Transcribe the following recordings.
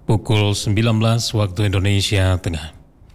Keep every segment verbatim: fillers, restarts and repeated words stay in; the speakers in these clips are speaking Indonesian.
pukul sembilan belas waktu Indonesia Tengah.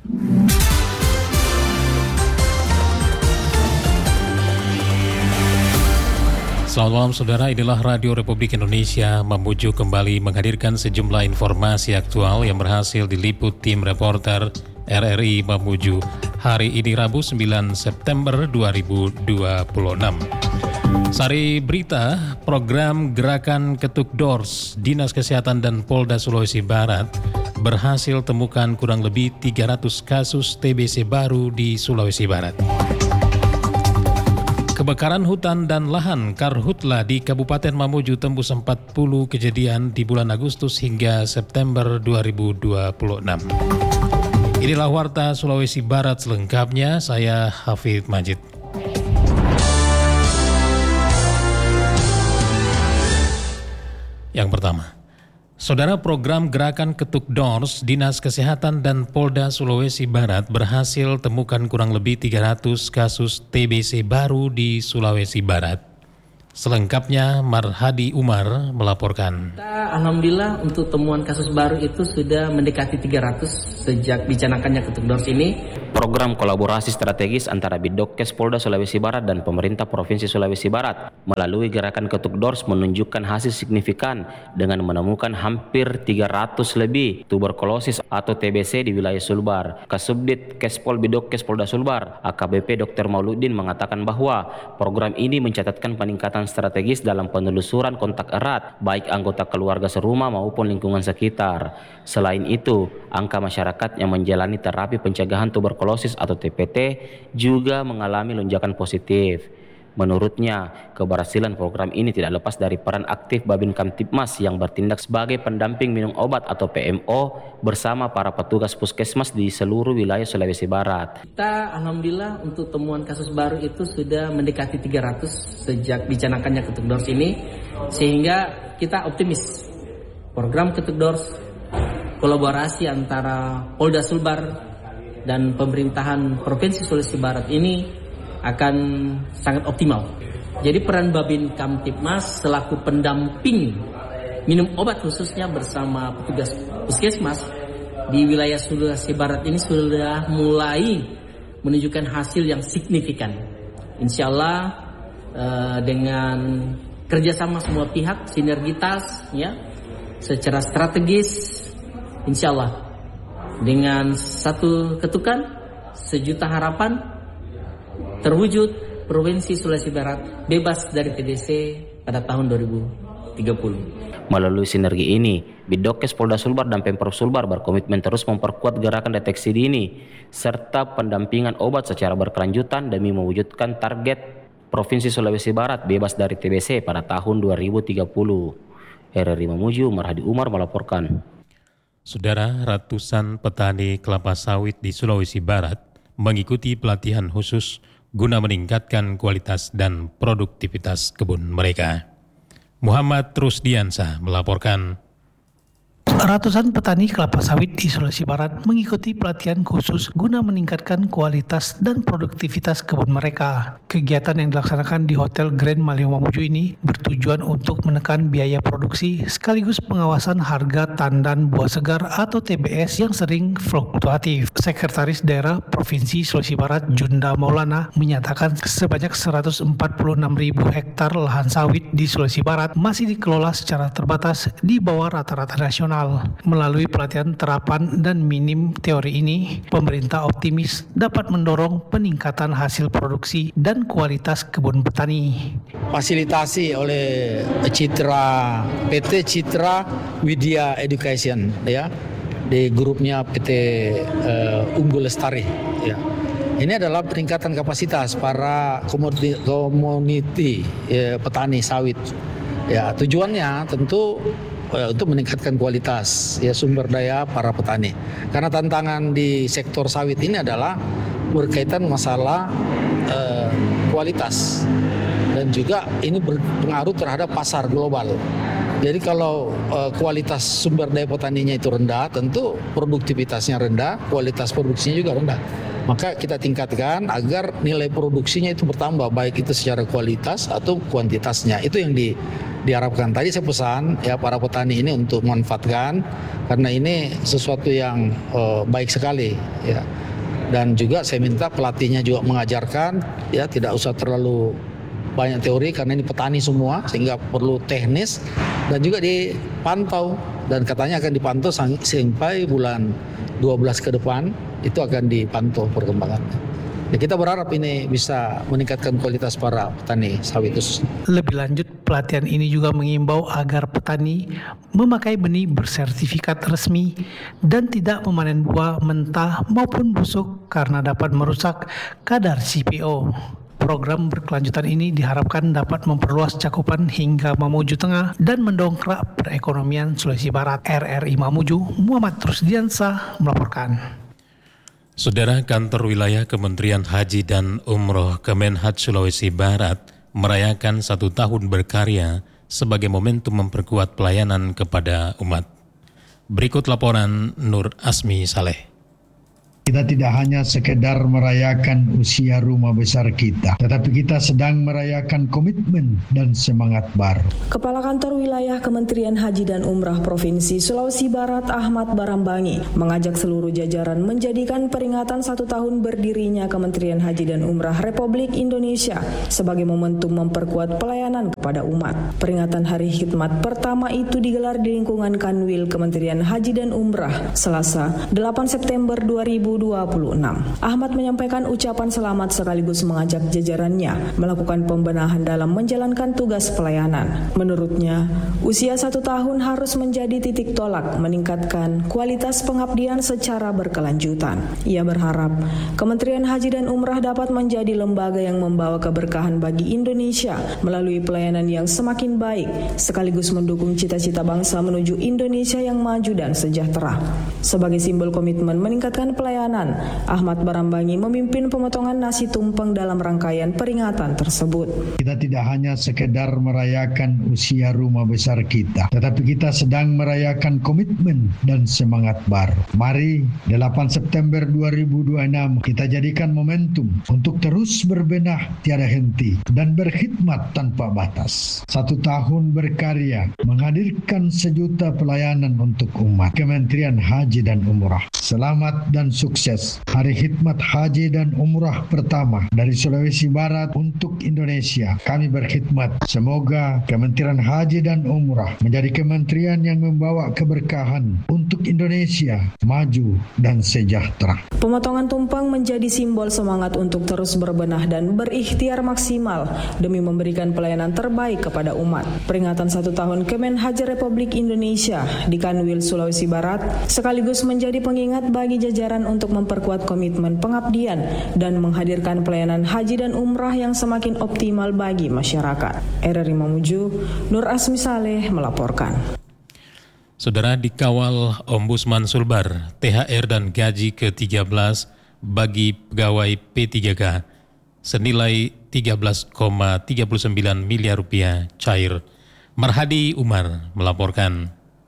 Selamat malam saudara, inilah Radio Republik Indonesia Mamuju kembali menghadirkan sejumlah informasi aktual yang berhasil diliput tim reporter R R I Mamuju hari ini Rabu sembilan September dua ribu dua puluh enam. Sari berita, program Gerakan Ketuk Doors Dinas Kesehatan dan Polda Sulawesi Barat berhasil temukan kurang lebih tiga ratus kasus T B C baru di Sulawesi Barat. Kebakaran hutan dan lahan Karhutla di Kabupaten Mamuju tembus empat puluh kejadian di bulan Agustus hingga September dua ribu dua puluh enam. Inilah Warta Sulawesi Barat selengkapnya, saya Hafid Majid. Yang pertama, saudara, program Gerakan Ketuk Doors Dinas Kesehatan dan Polda Sulawesi Barat berhasil temukan kurang lebih tiga ratus kasus T B C baru di Sulawesi Barat. Selengkapnya Marhadi Umar melaporkan. Kita, alhamdulillah untuk temuan kasus baru itu sudah mendekati tiga ratus sejak dicanangkannya Ketuk Doors ini. Program kolaborasi strategis antara Bidokkes Polda Sulawesi Barat dan pemerintah Provinsi Sulawesi Barat melalui Gerakan Ketuk Doors menunjukkan hasil signifikan dengan menemukan hampir tiga ratus lebih tuberkulosis atau T B C di wilayah Sulbar. Kasubdit Kespol Bidokkes Polda Sulbar, A K B P Doktor Mauludin mengatakan bahwa program ini mencatatkan peningkatan strategis dalam penelusuran kontak erat baik anggota keluarga serumah maupun lingkungan sekitar. Selain itu, angka masyarakat yang menjalani terapi pencegahan tuberkulosis atau T P T juga mengalami lonjakan positif. Menurutnya, keberhasilan program ini tidak lepas dari peran aktif Babin Kamtibmas yang bertindak sebagai pendamping minum obat atau P M O bersama para petugas puskesmas di seluruh wilayah Sulawesi Barat. Kita alhamdulillah untuk temuan kasus baru itu sudah mendekati tiga ratus sejak dicanangkannya Ketuk Doors ini, sehingga kita optimis program Ketuk Doors kolaborasi antara Polda Sulbar dan pemerintahan Provinsi Sulawesi Barat ini akan sangat optimal. Jadi peran Babin Kamtibmas selaku pendamping minum obat khususnya bersama petugas puskesmas di wilayah Sulawesi Barat ini sudah mulai menunjukkan hasil yang signifikan. Insya Allah eh, dengan kerjasama semua pihak, sinergitas, ya, secara strategis, insya Allah dengan satu ketukan, sejuta harapan, terwujud Provinsi Sulawesi Barat bebas dari T B C pada tahun dua ribu tiga puluh. Melalui sinergi ini, Bidokkes Polda Sulbar dan Pemprov Sulbar berkomitmen terus memperkuat gerakan deteksi dini serta pendampingan obat secara berkelanjutan demi mewujudkan target Provinsi Sulawesi Barat bebas dari T B C pada tahun dua ribu tiga puluh. R R I Mamuju, Marhadi Umar melaporkan. Saudara, ratusan petani kelapa sawit di Sulawesi Barat mengikuti pelatihan khusus guna meningkatkan kualitas dan produktivitas kebun mereka. Muhammad Rusdiansyah melaporkan. Ratusan petani kelapa sawit di Sulawesi Barat mengikuti pelatihan khusus guna meningkatkan kualitas dan produktivitas kebun mereka. Kegiatan yang dilaksanakan di Hotel Grand Malio Mamuju ini bertujuan untuk menekan biaya produksi sekaligus pengawasan harga tandan buah segar atau T B S yang sering fluktuatif. Sekretaris Daerah Provinsi Sulawesi Barat Junda Maulana menyatakan sebanyak seratus empat puluh enam ribu hektar lahan sawit di Sulawesi Barat masih dikelola secara terbatas di bawah rata-rata nasional. Melalui pelatihan terapan dan minim teori ini, pemerintah optimis dapat mendorong peningkatan hasil produksi dan kualitas kebun petani. Fasilitasi oleh Citra P T Citra Widya Education, ya, di grupnya P T uh, Unggul Lestari, ya. Ini adalah peningkatan kapasitas para komuniti, komuniti ya, petani sawit. Ya, tujuannya tentu untuk meningkatkan kualitas ya sumber daya para petani. Karena tantangan di sektor sawit ini adalah berkaitan masalah eh, kualitas dan juga ini berpengaruh terhadap pasar global. Jadi kalau eh, kualitas sumber daya petaninya itu rendah, tentu produktivitasnya rendah, kualitas produksinya juga rendah. Maka kita tingkatkan agar nilai produksinya itu bertambah, baik itu secara kualitas atau kuantitasnya. Itu yang di diharapkan. Tadi saya pesan ya para petani ini untuk memanfaatkan karena ini sesuatu yang uh, baik sekali ya. Dan juga saya minta pelatihnya juga mengajarkan ya, tidak usah terlalu banyak teori karena ini petani semua sehingga perlu teknis dan juga dipantau, dan katanya akan dipantau sampai bulan dua belas ke depan itu akan dipantau perkembangannya. Ya, kita berharap ini bisa meningkatkan kualitas para petani sawit. Lebih lanjut, pelatihan ini juga mengimbau agar petani memakai benih bersertifikat resmi dan tidak memanen buah mentah maupun busuk karena dapat merusak kadar C P O. Program berkelanjutan ini diharapkan dapat memperluas cakupan hingga Mamuju Tengah dan mendongkrak perekonomian Sulawesi Barat. R R I Mamuju, Muhammad Rusdiansah melaporkan. Saudara, Kantor Wilayah Kementerian Haji dan Umroh Kemenhaj Sulawesi Barat merayakan satu tahun berkarya sebagai momentum memperkuat pelayanan kepada umat. Berikut laporan Nur Asmi Saleh. Kita tidak hanya sekedar merayakan usia rumah besar kita, tetapi kita sedang merayakan komitmen dan semangat baru. Kepala Kantor Wilayah Kementerian Haji dan Umrah Provinsi Sulawesi Barat Ahmad Barambangi mengajak seluruh jajaran menjadikan peringatan satu tahun berdirinya Kementerian Haji dan Umrah Republik Indonesia sebagai momentum memperkuat pelayanan kepada umat. Peringatan Hari Khidmat pertama itu digelar di lingkungan Kanwil Kementerian Haji dan Umrah Selasa delapan September dua ribu dua puluh enam. Ahmad menyampaikan ucapan selamat sekaligus mengajak jajarannya melakukan pembenahan dalam menjalankan tugas pelayanan. Menurutnya, usia satu tahun harus menjadi titik tolak meningkatkan kualitas pengabdian secara berkelanjutan. Ia berharap Kementerian Haji dan Umrah dapat menjadi lembaga yang membawa keberkahan bagi Indonesia melalui pelayanan yang semakin baik sekaligus mendukung cita-cita bangsa menuju Indonesia yang maju dan sejahtera. Sebagai simbol komitmen meningkatkan pelayanan, Ahmad Barambangi memimpin pemotongan nasi tumpeng dalam rangkaian peringatan tersebut. Kita tidak hanya sekedar merayakan usia rumah besar kita, tetapi kita sedang merayakan komitmen dan semangat baru. Mari delapan September dua ribu dua puluh enam kita jadikan momentum untuk terus berbenah tiada henti dan berkhidmat tanpa batas. Satu tahun berkarya menghadirkan sejuta pelayanan untuk umat. Kementerian Haji dan Umrah, selamat dan sukses Hari Khidmat Haji dan Umrah pertama dari Sulawesi Barat untuk Indonesia. Kami berkhidmat. Semoga Kementerian Haji dan Umrah menjadi kementerian yang membawa keberkahan untuk Indonesia maju dan sejahtera. Pemotongan tumpeng menjadi simbol semangat untuk terus berbenah dan berikhtiar maksimal demi memberikan pelayanan terbaik kepada umat. Peringatan satu tahun Kemenhaj Republik Indonesia di Kanwil Sulawesi Barat sekaligus menjadi pengingat bagi jajaran untuk memperkuat komitmen pengabdian dan menghadirkan pelayanan haji dan umrah yang semakin optimal bagi masyarakat. R R I Mamuju, Nur Asmi Saleh melaporkan. Saudara, dikawal Ombudsman Sulbar, T H R dan gaji ke tiga belas bagi pegawai P tiga K senilai tiga belas koma tiga sembilan miliar rupiah cair. Marhadi Umar melaporkan.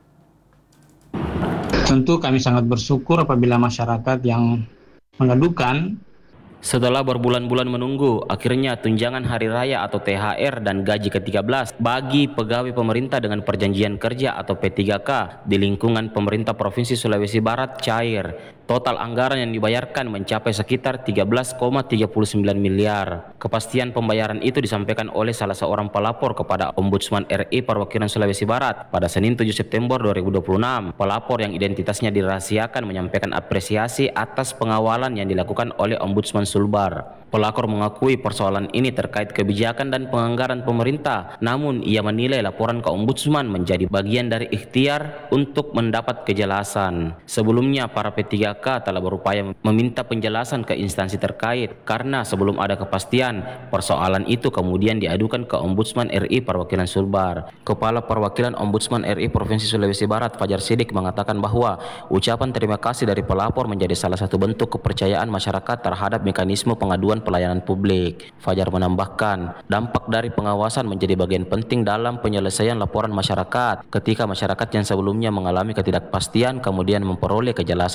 Tentu kami sangat bersyukur apabila masyarakat yang mengadukan. Setelah berbulan-bulan menunggu, akhirnya tunjangan hari raya atau T H R dan gaji ke tiga belas bagi pegawai pemerintah dengan perjanjian kerja atau P tiga K di lingkungan pemerintah Provinsi Sulawesi Barat cair. Total anggaran yang dibayarkan mencapai sekitar tiga belas koma tiga sembilan miliar. Kepastian pembayaran itu disampaikan oleh salah seorang pelapor kepada Ombudsman R I Perwakilan Sulawesi Barat pada Senin tujuh September dua ribu dua puluh enam. Pelapor yang identitasnya dirahasiakan menyampaikan apresiasi atas pengawalan yang dilakukan oleh Ombudsman Sulbar. Pelapor mengakui persoalan ini terkait kebijakan dan penganggaran pemerintah, namun ia menilai laporan ke Ombudsman menjadi bagian dari ikhtiar untuk mendapat kejelasan. Sebelumnya, para P tiga K telah berupaya meminta penjelasan ke instansi terkait karena sebelum ada kepastian, persoalan itu kemudian diadukan ke Ombudsman R I Perwakilan Sulbar. Kepala Perwakilan Ombudsman R I Provinsi Sulawesi Barat, Fajar Sidik, mengatakan bahwa ucapan terima kasih dari pelapor menjadi salah satu bentuk kepercayaan masyarakat terhadap mekanisme pengaduan pelayanan publik. Fajar menambahkan, dampak dari pengawasan menjadi bagian penting dalam penyelesaian laporan masyarakat ketika masyarakat yang sebelumnya mengalami ketidakpastian kemudian memperoleh kejelasan dan penyelesaian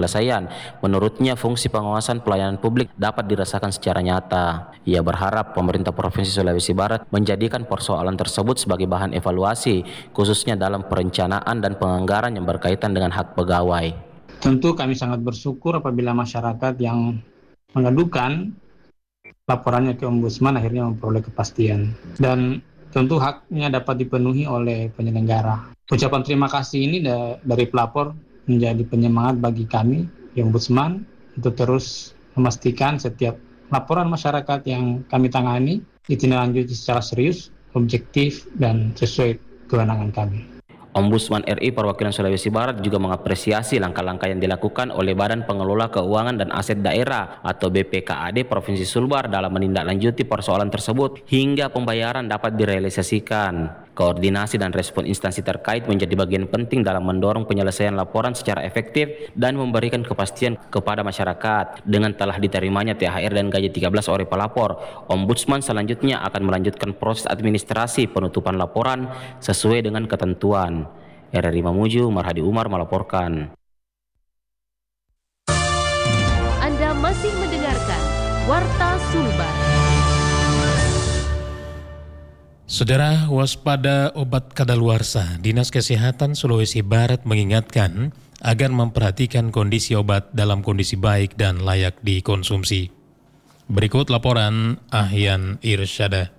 penyelesaian. Menurutnya, fungsi pengawasan pelayanan publik dapat dirasakan secara nyata. Ia berharap pemerintah Provinsi Sulawesi Barat menjadikan persoalan tersebut sebagai bahan evaluasi, khususnya dalam perencanaan dan penganggaran yang berkaitan dengan hak pegawai. Tentu kami sangat bersyukur apabila masyarakat yang mengadukan laporannya ke Ombudsman akhirnya memperoleh kepastian. Dan tentu haknya dapat dipenuhi oleh penyelenggara. Ucapan terima kasih ini da- dari pelapor menjadi penyemangat bagi kami di Ombudsman untuk terus memastikan setiap laporan masyarakat yang kami tangani ditindaklanjuti secara serius, objektif, dan sesuai kewenangan kami. Ombudsman R I Perwakilan Sulawesi Barat juga mengapresiasi langkah-langkah yang dilakukan oleh Badan Pengelola Keuangan dan Aset Daerah atau B P K A D Provinsi Sulbar dalam menindaklanjuti persoalan tersebut hingga pembayaran dapat direalisasikan. Koordinasi dan respon instansi terkait menjadi bagian penting dalam mendorong penyelesaian laporan secara efektif dan memberikan kepastian kepada masyarakat. Dengan telah diterimanya T H R dan gaji tiga belas oleh pelapor, Ombudsman selanjutnya akan melanjutkan proses administrasi penutupan laporan sesuai dengan ketentuan. R R I Mamuju, Marhadi Umar melaporkan. Anda masih mendengarkan Warta Sulbar. Saudara, waspada obat kadaluarsa. Dinas Kesehatan Sulawesi Barat mengingatkan agar memperhatikan kondisi obat dalam kondisi baik dan layak dikonsumsi. Berikut laporan Ahyan Irsyada.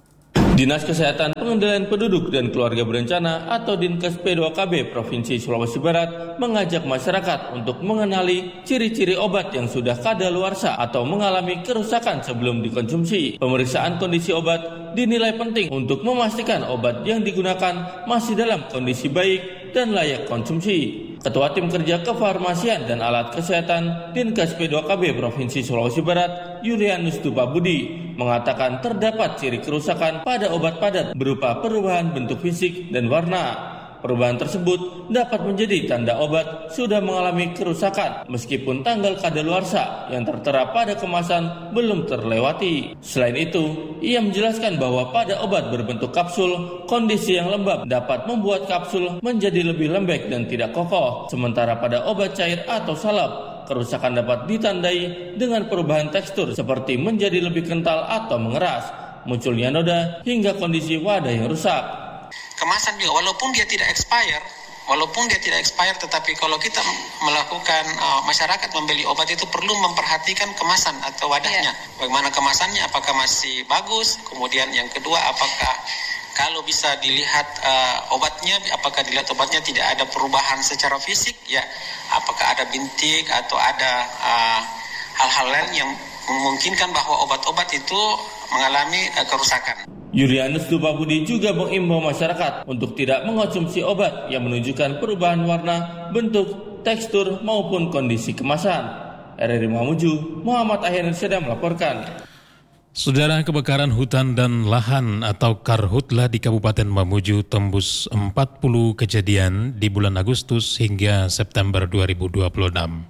Dinas Kesehatan Pengendalian Penduduk dan Keluarga Berencana atau Dinkes P dua K B Provinsi Sulawesi Barat mengajak masyarakat untuk mengenali ciri-ciri obat yang sudah kadaluarsa atau mengalami kerusakan sebelum dikonsumsi. Pemeriksaan kondisi obat dinilai penting untuk memastikan obat yang digunakan masih dalam kondisi baik dan layak konsumsi. Ketua Tim Kerja Kefarmasian dan Alat Kesehatan Dinkes P dua K B Provinsi Sulawesi Barat, Yulianus Tupabudi, mengatakan terdapat ciri kerusakan pada obat padat berupa perubahan bentuk fisik dan warna. Perubahan tersebut dapat menjadi tanda obat sudah mengalami kerusakan meskipun tanggal kadaluarsa yang tertera pada kemasan belum terlewati. Selain itu, ia menjelaskan bahwa pada obat berbentuk kapsul, kondisi yang lembab dapat membuat kapsul menjadi lebih lembek dan tidak kokoh. Sementara pada obat cair atau salep, kerusakan dapat ditandai dengan perubahan tekstur seperti menjadi lebih kental atau mengeras, munculnya noda, hingga kondisi wadah yang rusak. Kemasan juga, walaupun dia tidak expire, walaupun dia tidak expire, tetapi kalau kita melakukan, uh, masyarakat membeli obat itu perlu memperhatikan kemasan atau wadahnya. Yeah. Bagaimana kemasannya, apakah masih bagus, kemudian yang kedua, apakah kalau bisa dilihat uh, obatnya, apakah dilihat obatnya tidak ada perubahan secara fisik, ya, apakah ada bintik atau ada uh, hal-hal lain yang memungkinkan bahwa obat-obat itu mengalami uh, kerusakan. Yulianus Tupabudi juga mengimbau masyarakat untuk tidak mengonsumsi obat yang menunjukkan perubahan warna, bentuk, tekstur maupun kondisi kemasan. R R I Mamuju, Muhammad Ahyan Irsyada melaporkan. Saudara, kebakaran hutan dan lahan atau Karhutla di Kabupaten Mamuju tembus empat puluh kejadian di bulan Agustus hingga September dua ribu dua puluh enam.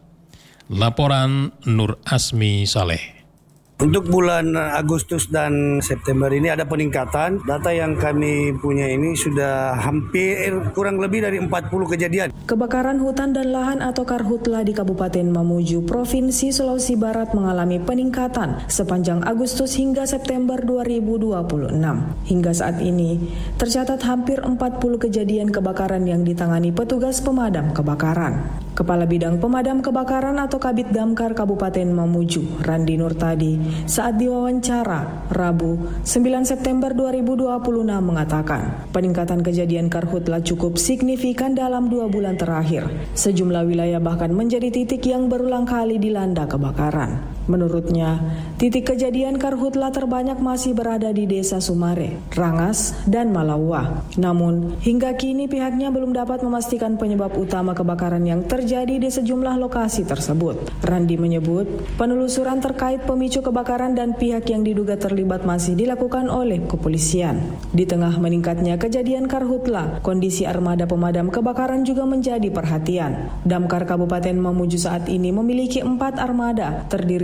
Laporan Nur Asmi Saleh. Untuk bulan Agustus dan September ini ada peningkatan. Data yang kami punya ini sudah hampir kurang lebih dari empat puluh kejadian. Kebakaran hutan dan lahan atau Karhutla di Kabupaten Mamuju, Provinsi Sulawesi Barat mengalami peningkatan sepanjang Agustus hingga September dua ribu dua puluh enam. Hingga saat ini, tercatat hampir empat puluh kejadian kebakaran yang ditangani petugas pemadam kebakaran. Kepala Bidang Pemadam Kebakaran atau Kabid Damkar Kabupaten Mamuju, Randi Nurtadi, saat diwawancara Rabu sembilan September dua ribu dua puluh enam mengatakan peningkatan kejadian Karhutla cukup signifikan dalam dua bulan terakhir. Sejumlah wilayah bahkan menjadi titik yang berulang kali dilanda kebakaran. Menurutnya, titik kejadian Karhutla terbanyak masih berada di Desa Sumare, Rangas, dan Malawa. Namun, hingga kini pihaknya belum dapat memastikan penyebab utama kebakaran yang terjadi di sejumlah lokasi tersebut. Randi menyebut, penelusuran terkait pemicu kebakaran dan pihak yang diduga terlibat masih dilakukan oleh kepolisian. Di tengah meningkatnya kejadian Karhutla, kondisi armada pemadam kebakaran juga menjadi perhatian. Damkar Kabupaten Mamuju saat ini memiliki empat armada, terdiri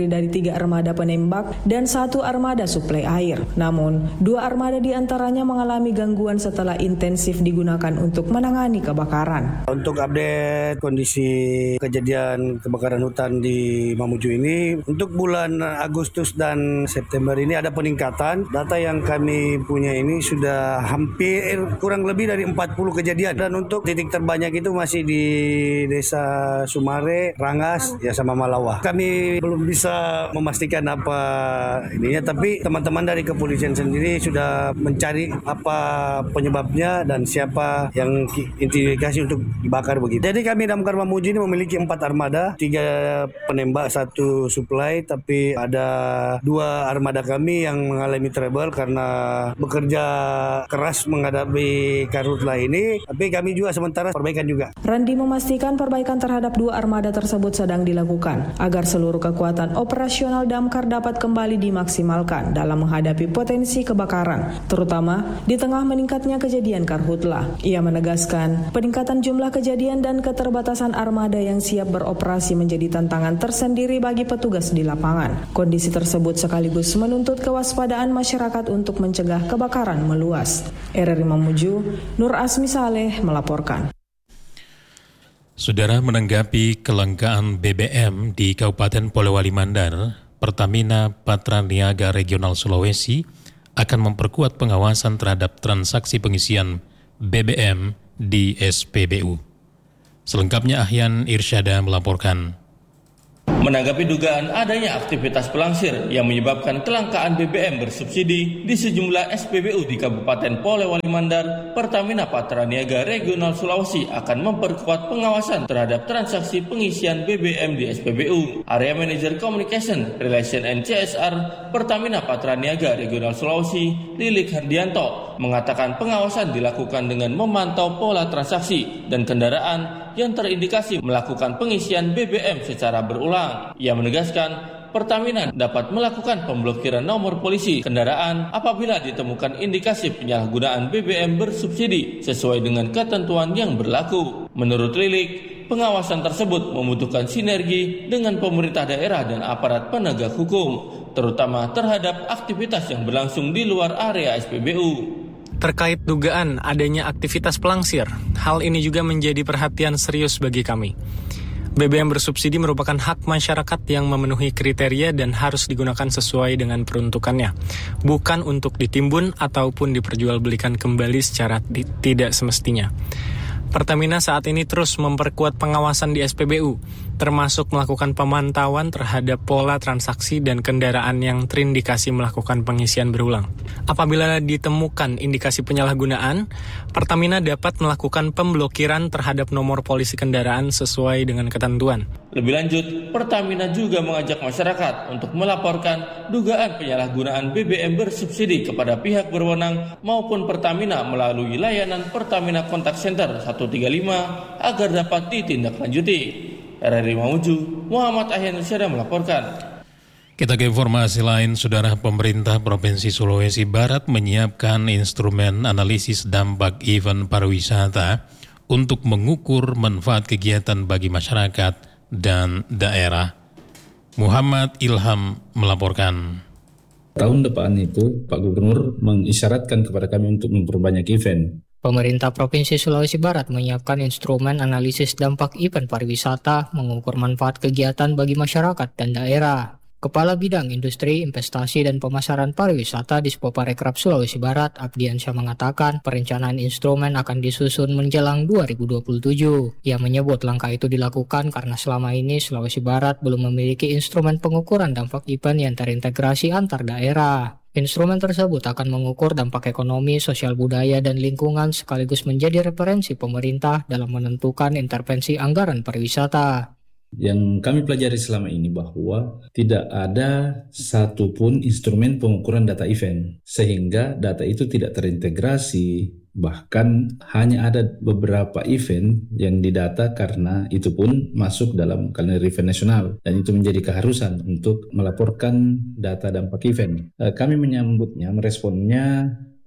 dari tiga armada penembak dan satu armada suplai air. Namun, dua armada di antaranya mengalami gangguan setelah intensif digunakan untuk menangani kebakaran. Untuk update kondisi kejadian kebakaran hutan di Mamuju ini, untuk bulan Agustus dan September ini ada peningkatan. Data yang kami punya ini sudah hampir kurang lebih dari empat puluh kejadian, dan untuk titik terbanyak itu masih di Desa Sumare, Rangas, ya sama Malawa. Kami belum bisa memastikan apa ininya, tapi teman-teman dari kepolisian sendiri sudah mencari apa penyebabnya dan siapa yang indikasi untuk dibakar begitu. Jadi kami damkar Mamuju ini memiliki empat armada, tiga penembak, satu suplai, tapi ada dua armada kami yang mengalami trouble karena bekerja keras menghadapi karhutlah ini, tapi kami juga sementara perbaikan juga. Randi memastikan perbaikan terhadap dua armada tersebut sedang dilakukan agar seluruh kekuatan operasional damkar dapat kembali dimaksimalkan dalam menghadapi potensi kebakaran, terutama di tengah meningkatnya kejadian karhutlah. Ia menegaskan peningkatan jumlah kejadian dan keterbatasan armada yang siap beroperasi menjadi tantangan tersendiri bagi petugas di lapangan. Kondisi tersebut sekaligus menuntut kewaspadaan masyarakat untuk mencegah kebakaran meluas. R R I Mamuju, Nur Asmi Saleh melaporkan. Saudara, menanggapi kelangkaan B B M di Kabupaten Polewali Mandar, Pertamina Patraniaga Regional Sulawesi akan memperkuat pengawasan terhadap transaksi pengisian B B M di S P B U. Selengkapnya Ahyan Irsyada melaporkan. Menanggapi dugaan adanya aktivitas pelangsir yang menyebabkan kelangkaan B B M bersubsidi di sejumlah S P B U di Kabupaten Polewali Mandar, Pertamina Patraniaga Regional Sulawesi akan memperkuat pengawasan terhadap transaksi pengisian B B M di S P B U. Area Manager Communication, Relation and C S R Pertamina Patraniaga Regional Sulawesi, Lilik Hardianto, mengatakan pengawasan dilakukan dengan memantau pola transaksi dan kendaraan yang terindikasi melakukan pengisian B B M secara berulang. Ia menegaskan Pertamina dapat melakukan pemblokiran nomor polisi kendaraan apabila ditemukan indikasi penyalahgunaan B B M bersubsidi sesuai dengan ketentuan yang berlaku. Menurut Lilik, pengawasan tersebut membutuhkan sinergi dengan pemerintah daerah dan aparat penegak hukum, terutama terhadap aktivitas yang berlangsung di luar area S P B U. Terkait dugaan adanya aktivitas pelangsir, hal ini juga menjadi perhatian serius bagi kami. B B M bersubsidi merupakan hak masyarakat yang memenuhi kriteria dan harus digunakan sesuai dengan peruntukannya, bukan untuk ditimbun ataupun diperjualbelikan kembali secara di- tidak semestinya. Pertamina saat ini terus memperkuat pengawasan di S P B U, termasuk melakukan pemantauan terhadap pola transaksi dan kendaraan yang terindikasi melakukan pengisian berulang. Apabila ditemukan indikasi penyalahgunaan, Pertamina dapat melakukan pemblokiran terhadap nomor polisi kendaraan sesuai dengan ketentuan. Lebih lanjut, Pertamina juga mengajak masyarakat untuk melaporkan dugaan penyalahgunaan B B M bersubsidi kepada pihak berwenang maupun Pertamina melalui layanan Pertamina Contact Center satu tiga lima agar dapat ditindaklanjuti. R R I Mamuju, Muhammad Ahyan Nusyada melaporkan. Kita ke informasi lain, Saudara. Pemerintah Provinsi Sulawesi Barat menyiapkan instrumen analisis dampak event pariwisata untuk mengukur manfaat kegiatan bagi masyarakat dan daerah. Muhammad Ilham melaporkan. Tahun depan itu Pak Gubernur mengisyaratkan kepada kami untuk memperbanyak event. Pemerintah Provinsi Sulawesi Barat menyiapkan instrumen analisis dampak event pariwisata mengukur manfaat kegiatan bagi masyarakat dan daerah. Kepala Bidang Industri, Investasi, dan Pemasaran Pariwisata di Spoparekraf Sulawesi Barat, Abdiansyah mengatakan perencanaan instrumen akan disusun menjelang dua ribu dua puluh tujuh. Ia menyebut langkah itu dilakukan karena selama ini Sulawesi Barat belum memiliki instrumen pengukuran dampak event yang terintegrasi antar daerah. Instrumen tersebut akan mengukur dampak ekonomi, sosial budaya, dan lingkungan sekaligus menjadi referensi pemerintah dalam menentukan intervensi anggaran pariwisata. Yang kami pelajari selama ini bahwa tidak ada satupun instrumen pengukuran data event, sehingga data itu tidak terintegrasi, bahkan hanya ada beberapa event yang didata karena itu pun masuk dalam kalender event nasional, dan itu menjadi keharusan untuk melaporkan data dampak event. Kami menyambutnya, meresponnya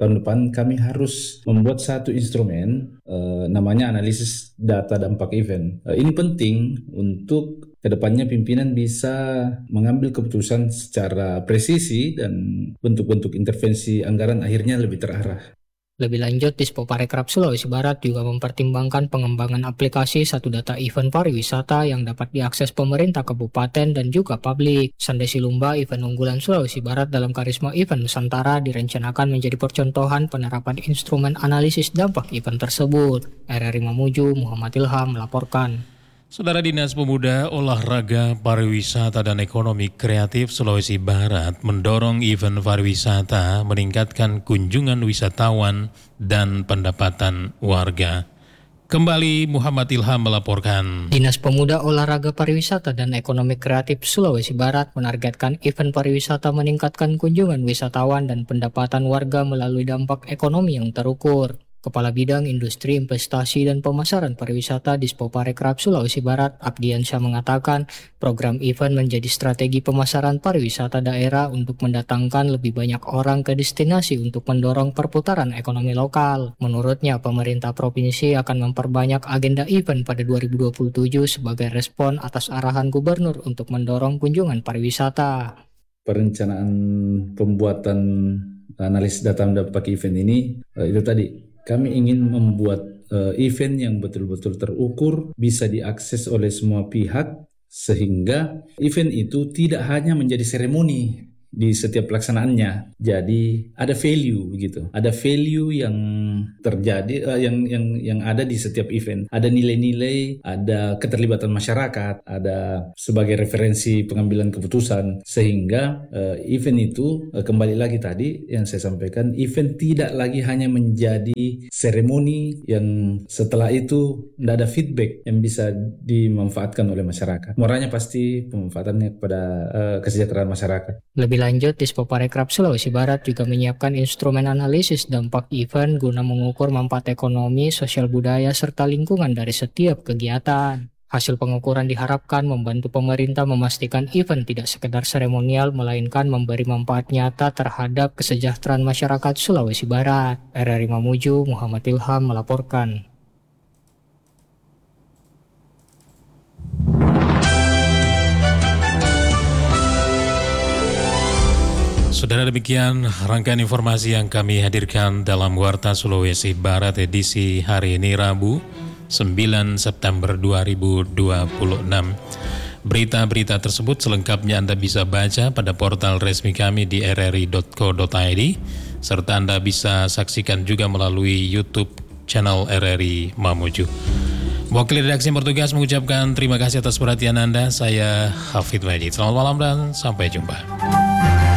tahun depan kami harus membuat satu instrumen uh, namanya analisis data dampak event. Uh, ini penting untuk kedepannya pimpinan bisa mengambil keputusan secara presisi dan bentuk-bentuk intervensi anggaran akhirnya lebih terarah. Lebih lanjut, Dispoparekraf Sulawesi Barat juga mempertimbangkan pengembangan aplikasi satu data event pariwisata yang dapat diakses pemerintah kabupaten dan juga publik. Sande Silumba, event unggulan Sulawesi Barat dalam Karisma Event Nusantara, direncanakan menjadi percontohan penerapan instrumen analisis dampak event tersebut. R R I Mamuju, Muhammad Ilham melaporkan. Saudara Dinas Pemuda, Olahraga, Pariwisata dan Ekonomi Kreatif Sulawesi Barat mendorong event pariwisata meningkatkan kunjungan wisatawan dan pendapatan warga. Kembali Muhammad Ilham melaporkan. Dinas Pemuda, Olahraga, Pariwisata dan Ekonomi Kreatif Sulawesi Barat menargetkan event pariwisata meningkatkan kunjungan wisatawan dan pendapatan warga melalui dampak ekonomi yang terukur. Kepala Bidang Industri, Investasi, dan Pemasaran Pariwisata Dispoparekraf Sulawesi Barat, Abdiansyah mengatakan program event menjadi strategi pemasaran pariwisata daerah untuk mendatangkan lebih banyak orang ke destinasi untuk mendorong perputaran ekonomi lokal. Menurutnya, pemerintah provinsi akan memperbanyak agenda event pada dua ribu dua puluh tujuh sebagai respon atas arahan gubernur untuk mendorong kunjungan pariwisata. Perencanaan pembuatan analis data dampak event ini, itu tadi, kami ingin membuat uh, event yang betul-betul terukur, bisa diakses oleh semua pihak, sehingga event itu tidak hanya menjadi seremoni di setiap pelaksanaannya. Jadi ada value gitu. Ada value yang terjadi uh, yang yang yang ada di setiap event. Ada nilai-nilai, ada keterlibatan masyarakat, ada sebagai referensi pengambilan keputusan, sehingga uh, event itu uh, kembali lagi tadi yang saya sampaikan, event tidak lagi hanya menjadi seremoni yang setelah itu tidak ada feedback yang bisa dimanfaatkan oleh masyarakat. Muaranya pasti pemanfaatannya kepada uh, kesejahteraan masyarakat. Lebih lanjut, Dispoparekraf Sulawesi Barat juga menyiapkan instrumen analisis dampak event guna mengukur manfaat ekonomi, sosial budaya, serta lingkungan dari setiap kegiatan. Hasil pengukuran diharapkan membantu pemerintah memastikan event tidak sekedar seremonial, melainkan memberi manfaat nyata terhadap kesejahteraan masyarakat Sulawesi Barat. R R I Mamuju, Muhammad Ilham melaporkan. Saudara, demikian rangkaian informasi yang kami hadirkan dalam Warta Sulawesi Barat edisi hari ini Rabu sembilan September dua ribu dua puluh enam. Berita-berita tersebut selengkapnya Anda bisa baca pada portal resmi kami di r r i dot co dot i d, serta Anda bisa saksikan juga melalui YouTube channel R R I Mamuju. Wakil redaksi yang bertugas mengucapkan terima kasih atas perhatian Anda. Saya Hafid Majid. Selamat malam dan sampai jumpa.